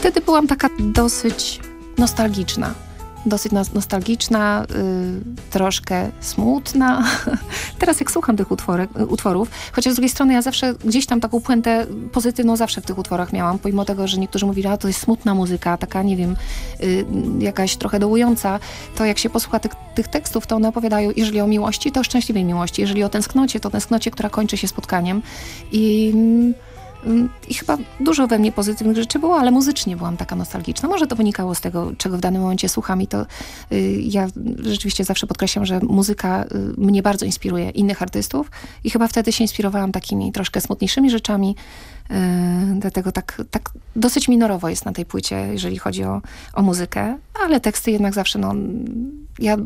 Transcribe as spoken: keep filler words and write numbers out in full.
wtedy byłam taka dosyć nostalgiczna. Dosyć nos- nostalgiczna, y, troszkę smutna. Teraz jak słucham tych utworek, utworów, chociaż z drugiej strony ja zawsze gdzieś tam taką puentę pozytywną zawsze w tych utworach miałam, pomimo tego, że niektórzy mówili, a to jest smutna muzyka, taka, nie wiem, y, jakaś trochę dołująca, to jak się posłucha tych, tych tekstów, to one opowiadają, jeżeli o miłości, to o szczęśliwej miłości, jeżeli o tęsknocie, to tęsknocie, która kończy się spotkaniem. I... I chyba dużo we mnie pozytywnych rzeczy było, ale muzycznie byłam taka nostalgiczna. Może to wynikało z tego, czego w danym momencie słucham i to y, ja rzeczywiście zawsze podkreślam, że muzyka y, mnie bardzo inspiruje innych artystów i chyba wtedy się inspirowałam takimi troszkę smutniejszymi rzeczami. Y, dlatego tak, tak dosyć minorowo jest na tej płycie, jeżeli chodzi o, o muzykę, ale teksty jednak zawsze, no, ja